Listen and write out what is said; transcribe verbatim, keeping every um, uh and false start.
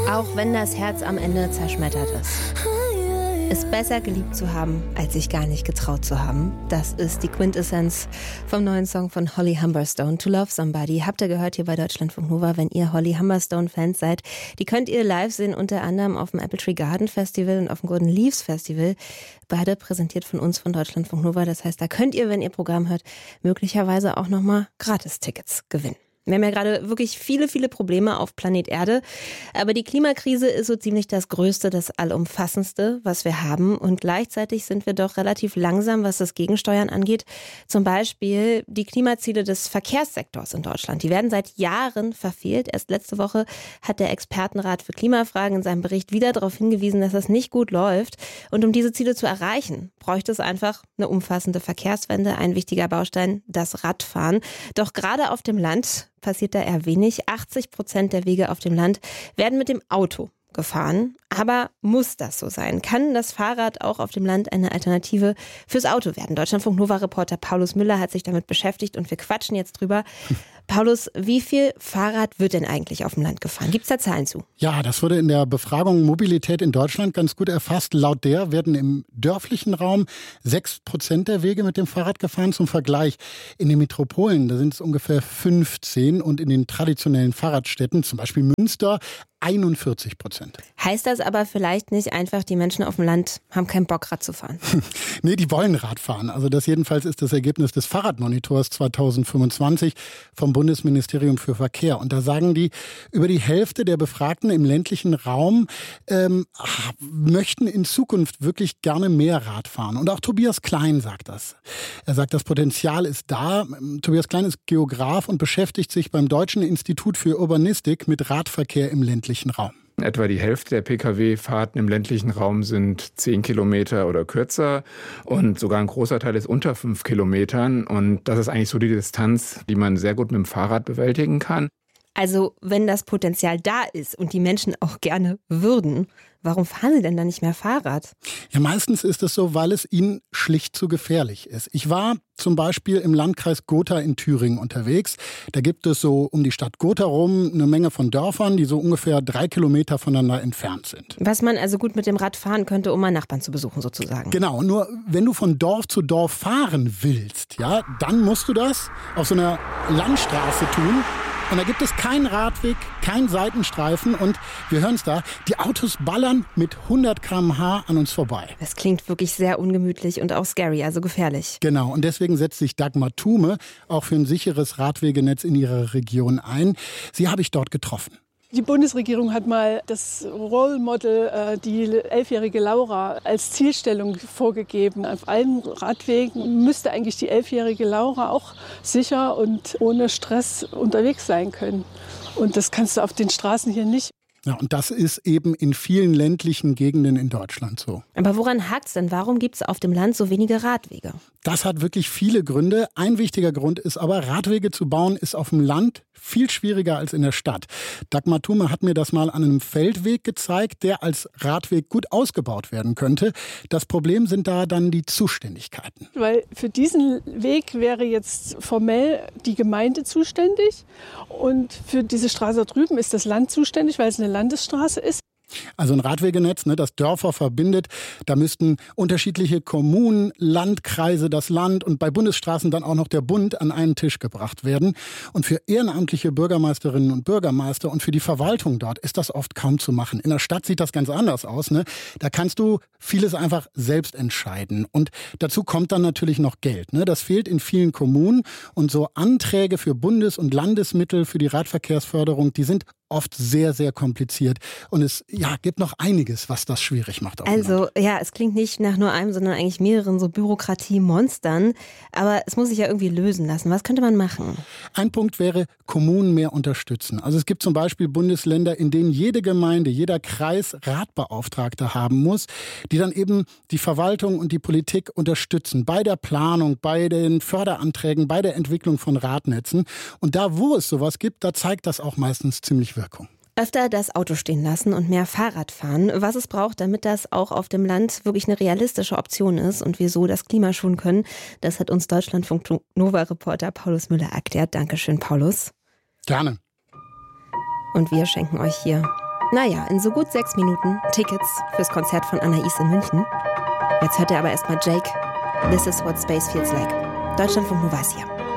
Auch wenn das Herz am Ende zerschmettert ist. Es besser geliebt zu haben, als sich gar nicht getraut zu haben. Das ist die Quintessenz vom neuen Song von Holly Humberstone, To Love Somebody. Habt ihr gehört hier bei Deutschlandfunk Nova, wenn ihr Holly Humberstone-Fans seid. Die könnt ihr live sehen, unter anderem auf dem Apple Tree Garden Festival und auf dem Golden Leaves Festival. Beide präsentiert von uns von Deutschlandfunk Nova. Das heißt, da könnt ihr, wenn ihr Programm hört, möglicherweise auch nochmal Gratis-Tickets gewinnen. Wir haben ja gerade wirklich viele, viele Probleme auf Planet Erde. Aber die Klimakrise ist so ziemlich das Größte, das Allumfassendste, was wir haben. Und gleichzeitig sind wir doch relativ langsam, was das Gegensteuern angeht. Zum Beispiel die Klimaziele des Verkehrssektors in Deutschland. Die werden seit Jahren verfehlt. Erst letzte Woche hat der Expertenrat für Klimafragen in seinem Bericht wieder darauf hingewiesen, dass das nicht gut läuft. Und um diese Ziele zu erreichen, bräuchte es einfach eine umfassende Verkehrswende. Ein wichtiger Baustein, das Radfahren. Doch gerade auf dem Land passiert da eher wenig. achtzig Prozent der Wege auf dem Land werden mit dem Auto gefahren. Aber muss das so sein? Kann das Fahrrad auch auf dem Land eine Alternative fürs Auto werden? Deutschlandfunk-Nova-Reporter Paulus Müller hat sich damit beschäftigt und wir quatschen jetzt drüber. Paulus, wie viel Fahrrad wird denn eigentlich auf dem Land gefahren? Gibt es da Zahlen zu? Ja, das wurde in der Befragung Mobilität in Deutschland ganz gut erfasst. Laut der werden im dörflichen Raum sechs Prozent der Wege mit dem Fahrrad gefahren. Zum Vergleich, in den Metropolen, da sind es ungefähr fünfzehn und in den traditionellen Fahrradstädten, zum Beispiel Münster, einundvierzig Prozent. Heißt das aber vielleicht nicht einfach, die Menschen auf dem Land haben keinen Bock, Rad zu fahren? Nee, die wollen Rad fahren. Also das jedenfalls ist das Ergebnis des Fahrradmonitors zweitausendfünfundzwanzig vom Bundesministerium für Verkehr. Und da sagen die, über die Hälfte der Befragten im ländlichen Raum ähm, möchten in Zukunft wirklich gerne mehr Rad fahren. Und auch Tobias Klein sagt das. Er sagt, das Potenzial ist da. Tobias Klein ist Geograf und beschäftigt sich beim Deutschen Institut für Urbanistik mit Radverkehr im ländlichen Raum. Etwa die Hälfte der Pkw-Fahrten im ländlichen Raum sind zehn Kilometer oder kürzer und sogar ein großer Teil ist unter fünf Kilometern. Und das ist eigentlich so die Distanz, die man sehr gut mit dem Fahrrad bewältigen kann. Also wenn das Potenzial da ist und die Menschen auch gerne würden, warum fahren sie denn dann nicht mehr Fahrrad? Ja, meistens ist es so, weil es ihnen schlicht zu gefährlich ist. Ich war zum Beispiel im Landkreis Gotha in Thüringen unterwegs. Da gibt es so um die Stadt Gotha rum eine Menge von Dörfern, die so ungefähr drei Kilometer voneinander entfernt sind. Was man also gut mit dem Rad fahren könnte, um mal Nachbarn zu besuchen sozusagen. Genau, nur wenn du von Dorf zu Dorf fahren willst, ja, dann musst du das auf so einer Landstraße tun. Und da gibt es keinen Radweg, keinen Seitenstreifen und wir hören es da, die Autos ballern mit hundert Kilometer pro Stunde an uns vorbei. Das klingt wirklich sehr ungemütlich und auch scary, also gefährlich. Genau, und deswegen setzt sich Dagmar Thume auch für ein sicheres Radwegenetz in ihrer Region ein. Sie habe ich dort getroffen. Die Bundesregierung hat mal das Role Model, die elfjährige Laura, als Zielstellung vorgegeben. Auf allen Radwegen müsste eigentlich die elfjährige Laura auch sicher und ohne Stress unterwegs sein können. Und das kannst du auf den Straßen hier nicht. Ja, und das ist eben in vielen ländlichen Gegenden in Deutschland so. Aber woran hakt's denn? Warum gibt's auf dem Land so wenige Radwege? Das hat wirklich viele Gründe. Ein wichtiger Grund ist aber, Radwege zu bauen ist auf dem Land viel schwieriger als in der Stadt. Dagmar Thume hat mir das mal an einem Feldweg gezeigt, der als Radweg gut ausgebaut werden könnte. Das Problem sind da dann die Zuständigkeiten. Weil für diesen Weg wäre jetzt formell die Gemeinde zuständig und für diese Straße drüben ist das Land zuständig, weil es eine Landesstraße ist. Also ein Radwegenetz, ne, das Dörfer verbindet. Da müssten unterschiedliche Kommunen, Landkreise, das Land und bei Bundesstraßen dann auch noch der Bund an einen Tisch gebracht werden. Und für ehrenamtliche Bürgermeisterinnen und Bürgermeister und für die Verwaltung dort ist das oft kaum zu machen. In der Stadt sieht das ganz anders aus, ne? Da kannst du vieles einfach selbst entscheiden. Und dazu kommt dann natürlich noch Geld, ne? Das fehlt in vielen Kommunen. Und so Anträge für Bundes- und Landesmittel für die Radverkehrsförderung, die sind oft sehr, sehr kompliziert. Und es ja, gibt noch einiges, was das schwierig macht. Also ja, es klingt nicht nach nur einem, sondern eigentlich mehreren so Bürokratiemonstern. Aber es muss sich ja irgendwie lösen lassen. Was könnte man machen? Ein Punkt wäre, Kommunen mehr unterstützen. Also es gibt zum Beispiel Bundesländer, in denen jede Gemeinde, jeder Kreis Radbeauftragte haben muss, die dann eben die Verwaltung und die Politik unterstützen. Bei der Planung, bei den Förderanträgen, bei der Entwicklung von Radnetzen. Und da, wo es sowas gibt, da zeigt das auch meistens ziemlich Wirkung. Öfter das Auto stehen lassen und mehr Fahrrad fahren. Was es braucht, damit das auch auf dem Land wirklich eine realistische Option ist und wir so das Klima schonen können, das hat uns Deutschlandfunk Nova-Reporter Paulus Müller erklärt. Dankeschön, Paulus. Gerne. Und wir schenken euch hier Naja, in so gut sechs Minuten Tickets fürs Konzert von Anais in München. Jetzt hört er aber erstmal Jake. This is what space feels like. Deutschlandfunk Nova ist hier.